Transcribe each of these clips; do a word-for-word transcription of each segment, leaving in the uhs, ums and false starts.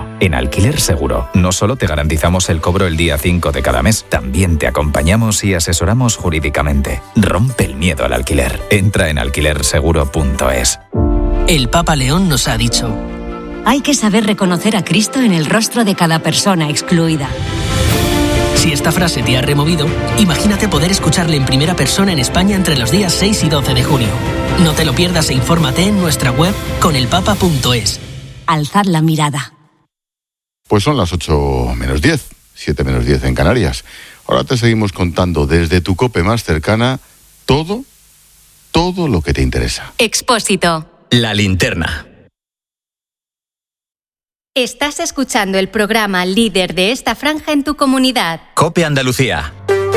seguro. En Alquiler Seguro, no solo te garantizamos el cobro el día cinco de cada mes, también te acompañamos y asesoramos jurídicamente. Rompe el miedo al alquiler. Entra en alquiler seguro punto es. El Papa León nos ha dicho: hay que saber reconocer a Cristo en el rostro de cada persona excluida. Si esta frase te ha removido, imagínate poder escucharle en primera persona en España entre los días seis y doce de junio. No te lo pierdas e infórmate en nuestra web con el papa punto es. Alzad la mirada. Pues son las ocho menos diez, siete menos diez en Canarias. Ahora te seguimos contando desde tu COPE más cercana todo, todo lo que te interesa. Expósito. La linterna. Estás escuchando el programa líder de esta franja en tu comunidad. COPE Andalucía.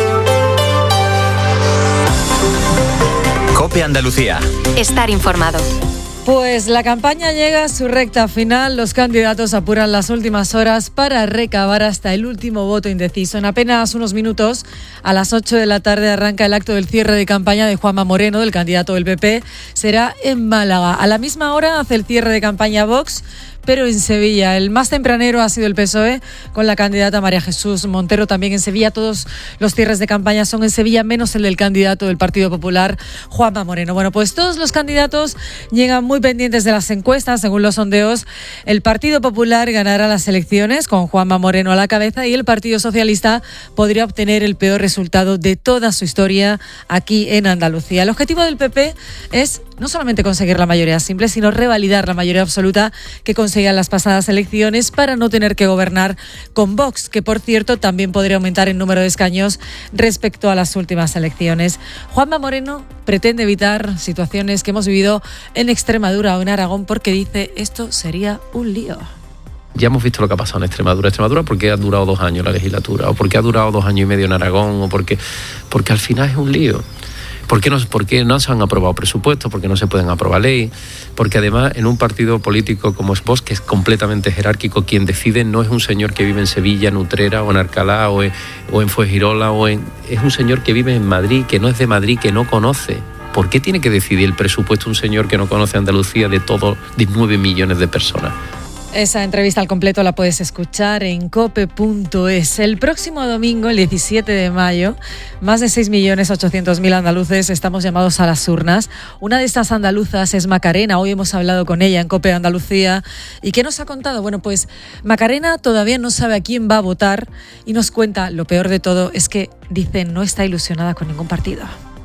COPE Andalucía. Estar informado. Pues la campaña llega a su recta final. Los candidatos apuran las últimas horas para recabar hasta el último voto indeciso. En apenas unos minutos, a las ocho de la tarde, arranca el acto del cierre de campaña de Juanma Moreno, del candidato del P P. Será en Málaga. A la misma hora hace el cierre de campaña Vox, pero en Sevilla. El más tempranero ha sido el P S O E, con la candidata María Jesús Montero también en Sevilla. Todos los cierres de campaña son en Sevilla, menos el del candidato del Partido Popular, Juanma Moreno. Bueno, pues todos los candidatos llegan muy pendientes de las encuestas. Según los sondeos, el Partido Popular ganará las elecciones con Juanma Moreno a la cabeza y el Partido Socialista podría obtener el peor resultado de toda su historia aquí en Andalucía. El objetivo del P P es no solamente conseguir la mayoría simple, sino revalidar la mayoría absoluta que conseguían las pasadas elecciones para no tener que gobernar con Vox, que por cierto también podría aumentar el número de escaños respecto a las últimas elecciones. Juanma Moreno pretende evitar situaciones que hemos vivido en Extremadura o en Aragón porque dice esto sería un lío. Ya hemos visto lo que ha pasado en Extremadura. Extremadura, ¿por qué ha durado dos años la legislatura? ¿O por qué ha durado dos años y medio en Aragón? ¿O por qué? Porque al final es un lío. ¿Por qué, no, ¿Por qué no se han aprobado presupuestos? ¿Por qué no se pueden aprobar ley? Porque además en un partido político como es Vox, que es completamente jerárquico, quien decide no es un señor que vive en Sevilla, en Utrera o en Alcalá o en, o en Fuengirola, o en, es un señor que vive en Madrid, que no es de Madrid, que no conoce. ¿Por qué tiene que decidir el presupuesto un señor que no conoce Andalucía de todos diecinueve millones de personas? Esa entrevista al completo la puedes escuchar en cope punto es. El próximo domingo, el diecisiete de mayo, más de seis millones ochocientos mil andaluces estamos llamados a las urnas. Una de estas andaluzas es Macarena. Hoy hemos hablado con ella en COPE Andalucía. ¿Y qué nos ha contado? Bueno, pues Macarena todavía no sabe a quién va a votar y nos cuenta, lo peor de todo, es que, dice, no está ilusionada con ningún partido.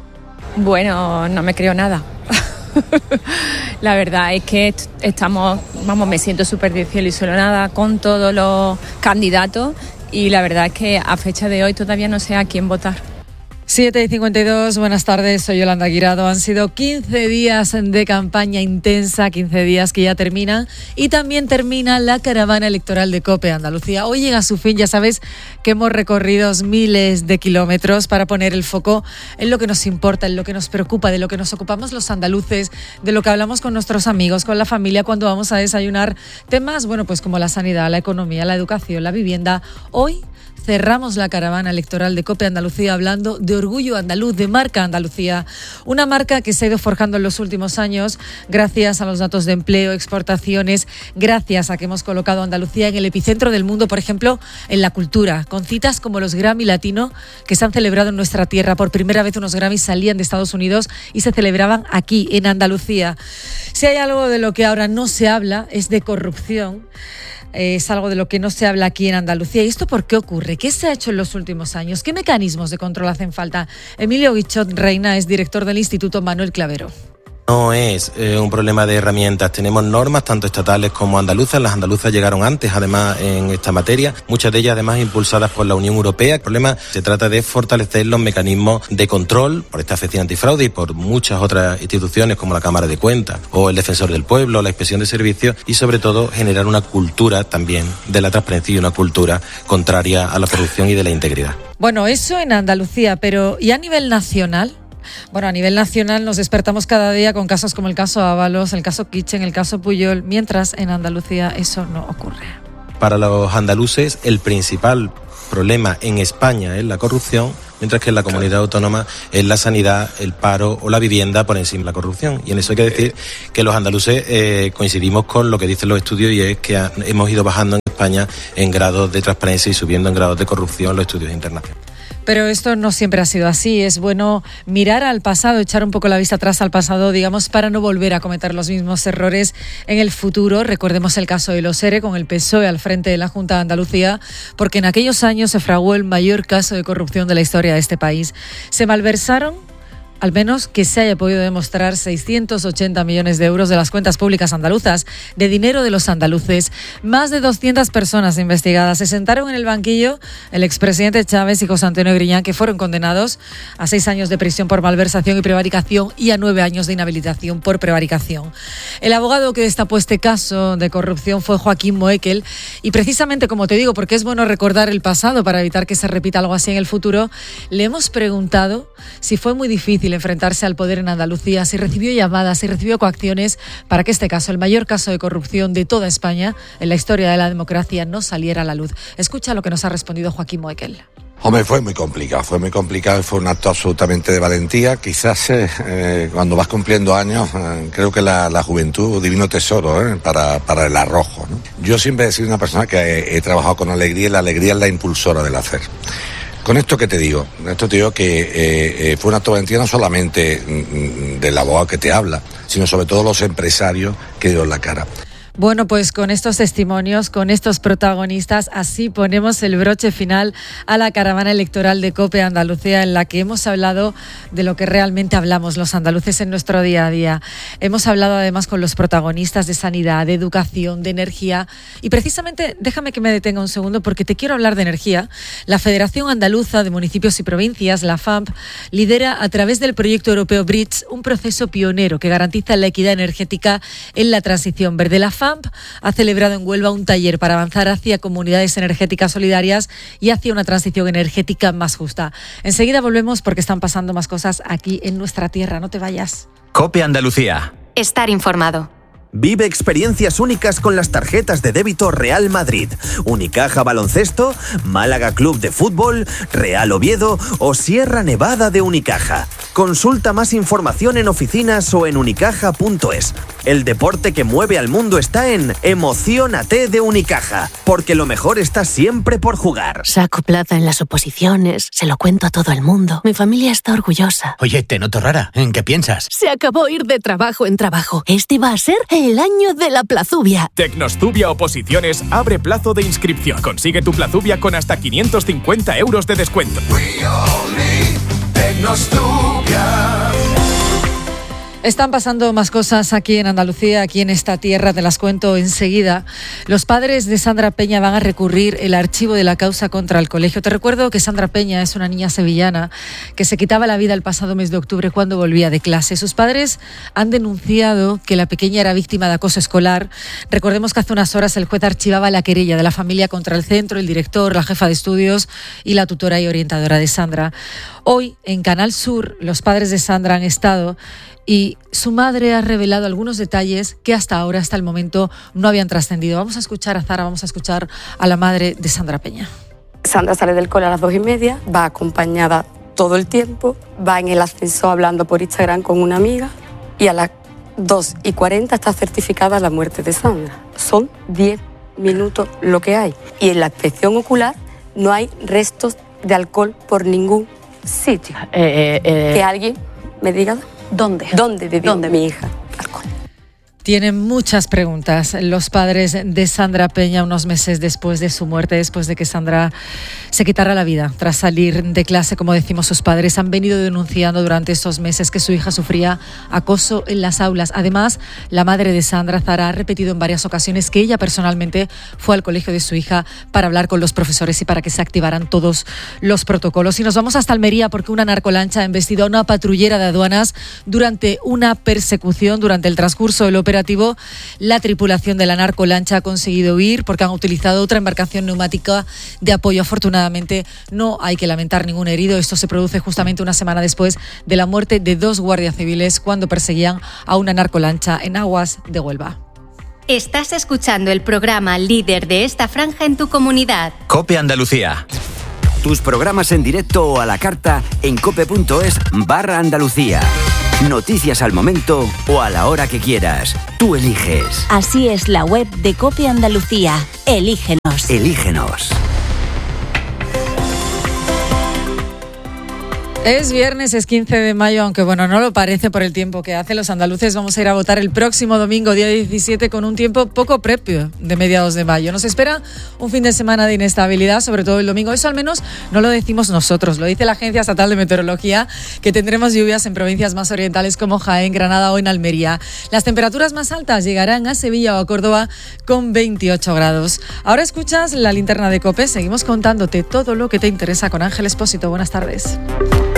Bueno, no me creo nada. La verdad es que estamos, vamos, me siento súper desilusionada con todos los candidatos y la verdad es que a fecha de hoy todavía no sé a quién votar. siete y cincuenta y dos, buenas tardes, soy Yolanda Guirado. Han sido quince días de campaña intensa, quince días que ya terminan y también termina la caravana electoral de COPE Andalucía. Hoy llega a su fin, ya sabes que hemos recorrido miles de kilómetros para poner el foco en lo que nos importa, en lo que nos preocupa, de lo que nos ocupamos los andaluces, de lo que hablamos con nuestros amigos, con la familia cuando vamos a desayunar. Temas, bueno, pues como la sanidad, la economía, la educación, la vivienda. Hoy cerramos la caravana electoral de COPE Andalucía hablando de orgullo andaluz, de marca Andalucía. Una marca que se ha ido forjando en los últimos años gracias a los datos de empleo, exportaciones, gracias a que hemos colocado a Andalucía en el epicentro del mundo, por ejemplo, en la cultura, con citas como los Grammy Latino que se han celebrado en nuestra tierra. Por primera vez unos Grammys salían de Estados Unidos y se celebraban aquí, en Andalucía. Si hay algo de lo que ahora no se habla, es de corrupción. Es algo de lo que no se habla aquí en Andalucía. ¿Y esto por qué ocurre? ¿Qué se ha hecho en los últimos años? ¿Qué mecanismos de control hacen falta? Emilio Guichot Reina es director del Instituto Manuel Clavero. No es eh, un problema de herramientas. Tenemos normas tanto estatales como andaluzas. Las andaluzas llegaron antes, además, en esta materia. Muchas de ellas, además, impulsadas por la Unión Europea. El problema se trata de fortalecer los mecanismos de control por esta Oficina Antifraude y por muchas otras instituciones como la Cámara de Cuentas o el Defensor del Pueblo, la Inspección de Servicios y, sobre todo, generar una cultura también de la transparencia y una cultura contraria a la corrupción y de la integridad. Bueno, eso en Andalucía, pero ¿y a nivel nacional? Bueno, a nivel nacional nos despertamos cada día con casos como el caso Ábalos, el caso Kitchen, el caso Puyol, mientras en Andalucía eso no ocurre. Para los andaluces, el principal problema en España es la corrupción, mientras que en la comunidad autónoma es la sanidad, el paro o la vivienda por encima de la corrupción. Y en eso hay que decir que los andaluces eh, coincidimos con lo que dicen los estudios y es que ha, hemos ido bajando en España España en grados de transparencia y subiendo en grados de corrupción los estudios internacionales. Pero esto no siempre ha sido así. Es bueno mirar al pasado, echar un poco la vista atrás al pasado, digamos, para no volver a cometer los mismos errores en el futuro. Recordemos el caso de los ERE con el P S O E al frente de la Junta de Andalucía, porque en aquellos años se fraguó el mayor caso de corrupción de la historia de este país. Se malversaron, al menos que se haya podido demostrar, seiscientos ochenta millones de euros de las cuentas públicas andaluzas, de dinero de los andaluces. Más de doscientas personas investigadas. Se sentaron en el banquillo el expresidente Chávez y José Antonio Griñán, que fueron condenados a seis años de prisión por malversación y prevaricación y a nueve años de inhabilitación por prevaricación. El abogado que destapó este caso de corrupción fue Joaquín Moekel, y precisamente, como te digo, porque es bueno recordar el pasado para evitar que se repita algo así en el futuro, le hemos preguntado si fue muy difícil enfrentarse al poder en Andalucía, si recibió llamadas, si recibió coacciones para que este caso, el mayor caso de corrupción de toda España en la historia de la democracia, no saliera a la luz. Escucha lo que nos ha respondido Joaquín Moekel. Hombre, fue muy complicado, fue muy complicado y fue un acto absolutamente de valentía. Quizás eh, eh, cuando vas cumpliendo años, eh, creo que la, la juventud, divino tesoro eh, para, para el arrojo, ¿no? Yo siempre he sido una persona que he, he trabajado con alegría y la alegría es la impulsora del hacer. Con esto que te digo, esto te digo que eh, eh, fue una acto de valentía no solamente mm, del abogado que te habla, sino sobre todo los empresarios que dieron la cara. Bueno, pues con estos testimonios, con estos protagonistas, así ponemos el broche final a la caravana electoral de COPE Andalucía, en la que hemos hablado de lo que realmente hablamos los andaluces en nuestro día a día. Hemos hablado además con los protagonistas de sanidad, de educación, de energía, y precisamente déjame que me detenga un segundo porque te quiero hablar de energía. La Federación Andaluza de Municipios y Provincias, la F A M P, lidera a través del proyecto europeo Bridge un proceso pionero que garantiza la equidad energética en la transición verde. La F A M P ha celebrado en Huelva un taller para avanzar hacia comunidades energéticas solidarias y hacia una transición energética más justa. Enseguida volvemos porque están pasando más cosas aquí en nuestra tierra. No te vayas. COPE Andalucía. Estar informado. Vive experiencias únicas con las tarjetas de débito Real Madrid, Unicaja Baloncesto, Málaga Club de Fútbol, Real Oviedo o Sierra Nevada de Unicaja. Consulta más información en oficinas o en unicaja punto es. El deporte que mueve al mundo está en Emociónate de Unicaja, porque lo mejor está siempre por jugar. Saco plaza en las oposiciones, se lo cuento a todo el mundo. Mi familia está orgullosa. Oye, te noto rara. ¿En qué piensas? Se acabó ir de trabajo en trabajo. Este va a ser el año de la Plazubia. Tecnostubia Oposiciones abre plazo de inscripción. Consigue tu Plazubia con hasta quinientos cincuenta euros de descuento. Tecnostubia. Están pasando más cosas aquí en Andalucía, aquí en esta tierra, te las cuento enseguida. Los padres de Sandra Peña van a recurrir el archivo de la causa contra el colegio. Te recuerdo que Sandra Peña es una niña sevillana que se quitaba la vida el pasado mes de octubre cuando volvía de clase. Sus padres han denunciado que la pequeña era víctima de acoso escolar. Recordemos que hace unas horas el juez archivaba la querella de la familia contra el centro, el director, la jefa de estudios y la tutora y orientadora de Sandra. Hoy, en Canal Sur, los padres de Sandra han estado y su madre ha revelado algunos detalles que hasta ahora, hasta el momento, no habían trascendido. Vamos a escuchar a Zara, vamos a escuchar a la madre de Sandra Peña. Sandra sale del cole a las dos y media, va acompañada todo el tiempo, va en el ascensor hablando por Instagram con una amiga y a las dos y cuarenta está certificada la muerte de Sandra. Son diez minutos lo que hay. Y en la inspección ocular no hay restos de alcohol por ningún sitio. Eh, eh, eh. Que alguien me diga... ¿Dónde? ¿Dónde bebió ¿Dónde? mi hija alcohol? Tienen muchas preguntas los padres de Sandra Peña unos meses después de su muerte, después de que Sandra se quitara la vida tras salir de clase. Como decimos, sus padres han venido denunciando durante estos meses que su hija sufría acoso en las aulas. Además, la madre de Sandra, Zara, ha repetido en varias ocasiones que ella personalmente fue al colegio de su hija para hablar con los profesores y para que se activaran todos los protocolos. Y nos vamos hasta Almería porque una narcolancha ha embestido a una patrullera de aduanas durante una persecución. Durante el transcurso del operativo, la tripulación de la narcolancha ha conseguido huir porque han utilizado otra embarcación neumática de apoyo. Afortunadamente no hay que lamentar ningún herido. Esto se produce justamente una semana después de la muerte de dos guardias civiles cuando perseguían a una narcolancha en aguas de Huelva. Estás escuchando el programa líder de esta franja en tu comunidad. COPE Andalucía. Tus programas en directo o a la carta en cope punto es barra Andalucía. Noticias al momento o a la hora que quieras. Tú eliges. Así es la web de COPE Andalucía. Elígenos. Elígenos. Es viernes, es quince de mayo, aunque bueno, no lo parece por el tiempo que hace. Los andaluces vamos a ir a votar el próximo domingo, día diecisiete, con un tiempo poco propio de mediados de mayo. Nos espera un fin de semana de inestabilidad, sobre todo el domingo. Eso al menos no lo decimos nosotros, lo dice la Agencia Estatal de Meteorología, que tendremos lluvias en provincias más orientales como Jaén, Granada o en Almería. Las temperaturas más altas llegarán a Sevilla o a Córdoba con veintiocho grados. Ahora escuchas la linterna de COPE. Seguimos contándote todo lo que te interesa con Ángel Expósito. Buenas tardes.